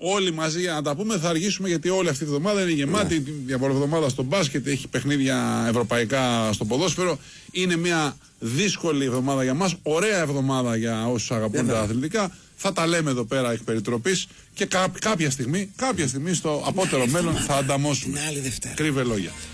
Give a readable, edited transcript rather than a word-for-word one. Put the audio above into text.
όλοι μαζί για να τα πούμε. Θα αργήσουμε γιατί όλη αυτή η εβδομάδα είναι γεμάτη. Η εβδομάδα στο μπάσκετ, έχει παιχνίδια ευρωπαϊκά στο ποδόσφαιρο. Είναι μια δύσκολη εβδομάδα για μας. Ωραία εβδομάδα για όσους αγαπούν τα αθλητικά. Θα τα λέμε εδώ πέρα εκ περιτροπής και κάποια στιγμή στο απότερο μέλλον θα ανταμώσουμε. Την άλλη Δευτέρα. Κρύβε λόγια.